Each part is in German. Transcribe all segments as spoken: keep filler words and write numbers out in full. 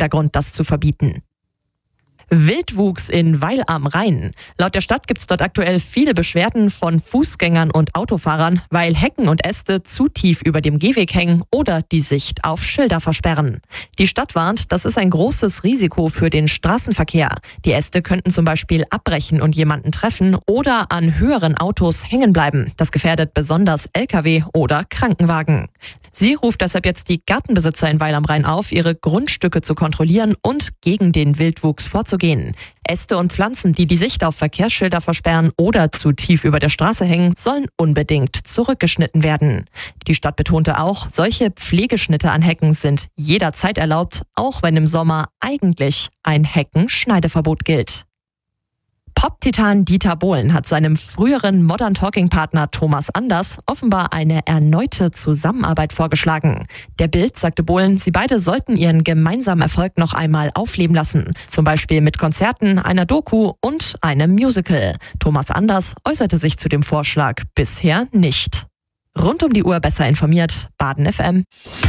dringender Grund, das zu verbieten. Wildwuchs in Weil am Rhein. Laut der Stadt gibt es dort aktuell viele Beschwerden von Fußgängern und Autofahrern, weil Hecken und Äste zu tief über dem Gehweg hängen oder die Sicht auf Schilder versperren. Die Stadt warnt, das ist ein großes Risiko für den Straßenverkehr. Die Äste könnten zum Beispiel abbrechen und jemanden treffen oder an höheren Autos hängen bleiben. Das gefährdet besonders L K W oder Krankenwagen. Sie ruft deshalb jetzt die Gartenbesitzer in Weil am Rhein auf, ihre Grundstücke zu kontrollieren und gegen den Wildwuchs vorzugehen. Äste und Pflanzen, die die Sicht auf Verkehrsschilder versperren oder zu tief über der Straße hängen, sollen unbedingt zurückgeschnitten werden. Die Stadt betonte auch, solche Pflegeschnitte an Hecken sind jederzeit erlaubt, auch wenn im Sommer eigentlich ein Heckenschneideverbot gilt. Pop-Titan Dieter Bohlen hat seinem früheren Modern Talking-Partner Thomas Anders offenbar eine erneute Zusammenarbeit vorgeschlagen. Der Bild sagte Bohlen, sie beide sollten ihren gemeinsamen Erfolg noch einmal aufleben lassen. Zum Beispiel mit Konzerten, einer Doku und einem Musical. Thomas Anders äußerte sich zu dem Vorschlag bisher nicht. Rund um die Uhr besser informiert, Baden F M.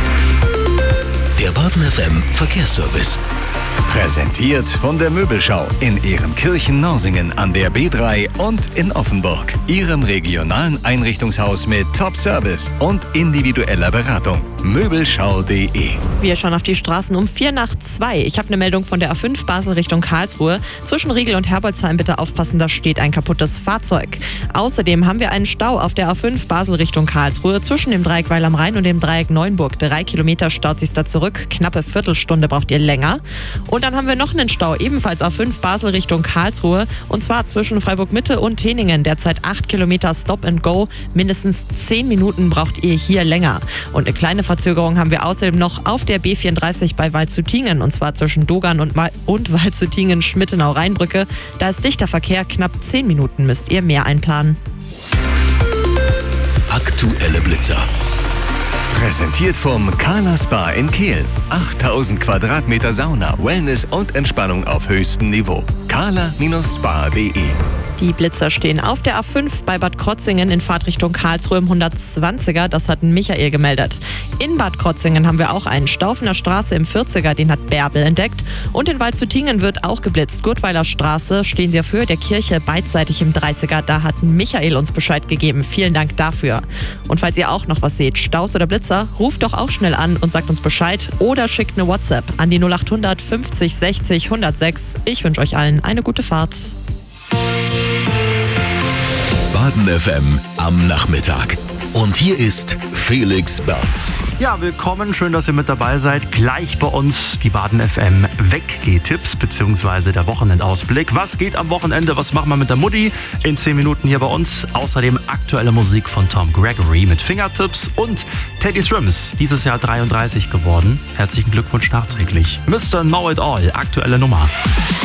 Der Baden F M Verkehrsservice. Präsentiert von der Möbelschau in Ehrenkirchen-Norsingen an der B drei und in Offenburg. Ihrem regionalen Einrichtungshaus mit Top-Service und individueller Beratung. Möbelschau punkt de. Wir schauen auf die Straßen um vier nach zwei. Ich habe eine Meldung von der A fünf Basel Richtung Karlsruhe. Zwischen Riegel und Herbolzheim bitte aufpassen, da steht ein kaputtes Fahrzeug. Außerdem haben wir einen Stau auf der A fünf Basel Richtung Karlsruhe zwischen dem Dreieck Weil am Rhein und dem Dreieck Neuenburg. Drei Kilometer staut sich da zurück. Knappe Viertelstunde braucht ihr länger. Und dann haben wir noch einen Stau, ebenfalls A fünf Basel Richtung Karlsruhe. Und zwar zwischen Freiburg Mitte und Teningen. Derzeit acht Kilometer Stop and Go. Mindestens zehn Minuten braucht ihr hier länger. Und eine kleine Verzögerung haben wir außerdem noch auf der B vierunddreißig bei Waldshutingen. Und zwar zwischen Dogan und, und Waldshutingen-Schmittenau-Rheinbrücke. Da ist dichter Verkehr, knapp zehn Minuten müsst ihr mehr einplanen. Aktuelle Blitzer. Präsentiert vom Kala Spa in Kehl. achttausend Quadratmeter Sauna, Wellness und Entspannung auf höchstem Niveau. kala Spa punkt de. Die Blitzer stehen auf der A fünf bei Bad Krotzingen in Fahrtrichtung Karlsruhe im hundertzwanziger. Das hat Michael gemeldet. In Bad Krotzingen haben wir auch einen Stau auf einer Straße im vierziger. Den hat Bärbel entdeckt. Und in Waldshutingen wird auch geblitzt. Gurtweiler Straße stehen sie auf Höhe der Kirche beidseitig im dreißiger. Da hat Michael uns Bescheid gegeben. Vielen Dank dafür. Und falls ihr auch noch was seht, Staus oder Blitzer, ruft doch auch schnell an und sagt uns Bescheid oder schickt eine WhatsApp an die null acht hundert fünfzig sechzig hundertsechs. Ich wünsche euch allen eine gute Fahrt. Baden F M am Nachmittag. Und hier ist Felix Berz. Ja, willkommen. Schön, dass ihr mit dabei seid. Gleich bei uns die Baden F M Weggeh-Tipps bzw. der Wochenendausblick. Was geht am Wochenende? Was machen wir mit der Mutti? In zehn Minuten hier bei uns. Außerdem aktuelle Musik von Tom Gregory mit Fingertips und Teddy Swims. Dieses Jahr dreiunddreißig geworden. Herzlichen Glückwunsch nachträglich. Mister Know It All, aktuelle Nummer.